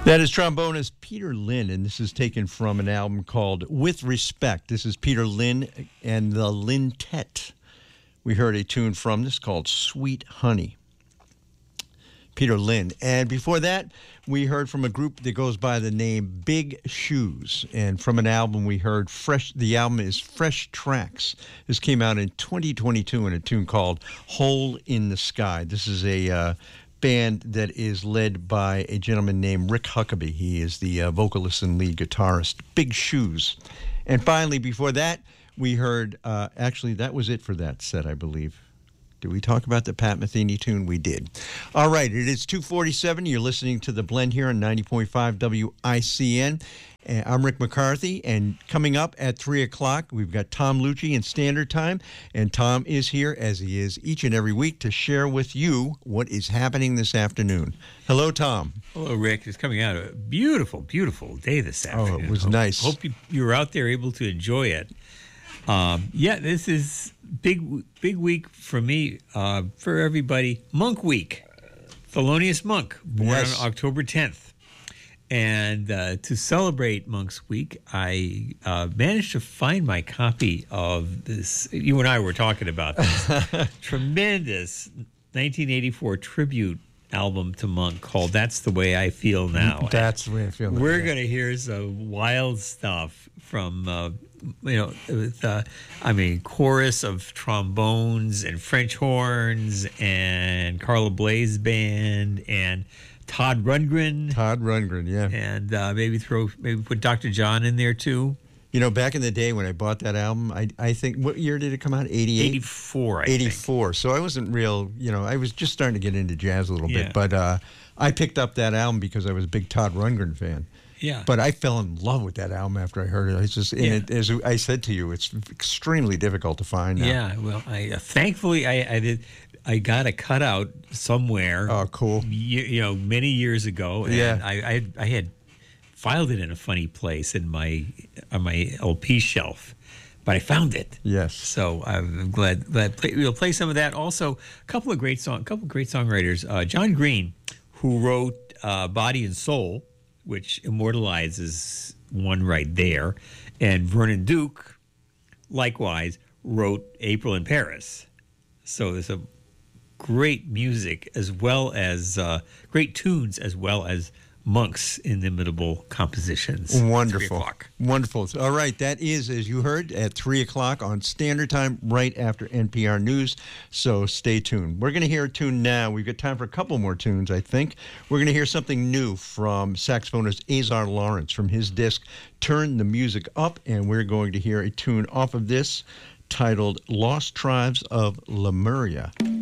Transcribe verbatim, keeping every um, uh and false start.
That is trombonist Peter Lynn, and this is taken from an album called With Respect. This is Peter Lynn and the Lintet. We heard a tune from this called Sweet Honey. Peter Lynn. And before that, we heard from a group that goes by the name Big Shoes. And from an album we heard, Fresh. The album is Fresh Tracks. This came out in twenty twenty-two in a tune called Hole in the Sky. This is a uh, band that is led by a gentleman named Rick Huckabee. He is the uh, vocalist and lead guitarist. Big Shoes. And finally, before that, we heard, uh, actually, that was it for that set, I believe. Did we talk about the Pat Metheny tune? We did. All right, it is two forty-seven. You're listening to The Blend here on ninety point five W I C N. Uh, I'm Rick McCarthy, and coming up at three o'clock, we've got Tom Lucci in Standard Time, and Tom is here, as he is each and every week, to share with you what is happening this afternoon. Hello, Tom. Hello, Rick. It's coming out a beautiful, beautiful day this afternoon. Oh, it was hope, nice. Hope you, you were out there able to enjoy it. Um, yeah, this is big, big week for me, uh, for everybody. Monk Week. Thelonious Monk, born Yes. on October tenth. And uh, to celebrate Monk's Week, I uh, managed to find my copy of this. You and I were talking about this. Tremendous nineteen eighty-four tribute album to Monk called That's the Way I Feel Now. That's the way I feel now. We're going to hear some wild stuff from, uh, you know, with, uh, I mean, chorus of trombones and French horns and Carla Blaze Band and Todd Rundgren. Todd Rundgren, yeah. And uh, maybe throw, maybe put Doctor John in there too. You know, back in the day when I bought that album, I I think, what year did it come out? eighty-eight? eighty-four, I eighty-four. So I wasn't real, you know, I was just starting to get into jazz a little Yeah. bit. But uh, I picked up that album because I was a big Todd Rundgren fan. Yeah. But I fell in love with that album after I heard it. It's just, and Yeah. it, as I said to you, it's extremely difficult to find now. Yeah, well, I uh, thankfully I, I did. I got a cutout somewhere. Oh, cool. You, you know, many years ago. And Yeah. I, I I had filed it in a funny place in my on my L P shelf, but I found it. Yes. So I'm glad that play, we'll play some of that. Also, a couple of great song, a couple of great songwriters. Uh, John Green, who wrote uh, "Body and Soul," which immortalizes one right there, and Vernon Duke, likewise, wrote "April in Paris." So there's a great music as well as uh, great tunes as well as Monk's inimitable compositions. Wonderful. Three o'clock. Wonderful. All right. That is, as you heard, at three o'clock on Standard Time, right after N P R News. So stay tuned. We're going to hear a tune now. We've got time for a couple more tunes, I think. We're going to hear something new from saxophonist Azar Lawrence from his disc, Turn the Music Up. And we're going to hear a tune off of this titled Lost Tribes of Lemuria.